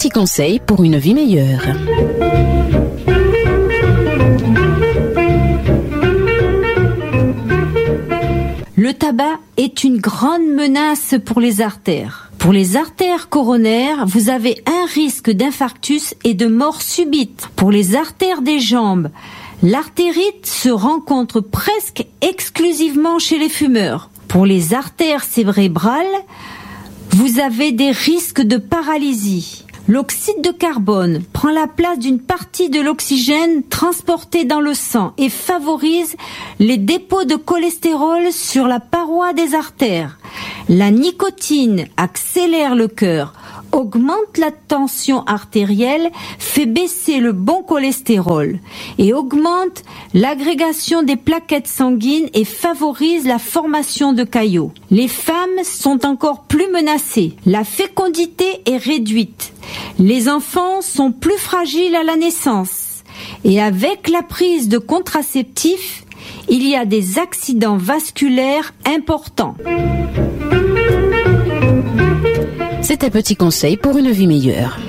petits conseils pour une vie meilleure. Le tabac est une grande menace pour les artères. Pour les artères coronaires, vous avez un risque d'infarctus et de mort subite. Pour les artères des jambes, l'artérite se rencontre presque exclusivement chez les fumeurs. Pour les artères cérébrales, vous avez des risques de paralysie. L'oxyde de carbone prend la place d'une partie de l'oxygène transporté dans le sang et favorise les dépôts de cholestérol sur la paroi des artères. La nicotine accélère le cœur, augmente la tension artérielle, fait baisser le bon cholestérol et augmente l'agrégation des plaquettes sanguines et favorise la formation de caillots. Les femmes sont encore plus menacées. La fécondité est réduite. Les enfants sont plus fragiles à la naissance. Et avec la prise de contraceptifs, il y a des accidents vasculaires importants. C'est un petit conseil pour une vie meilleure.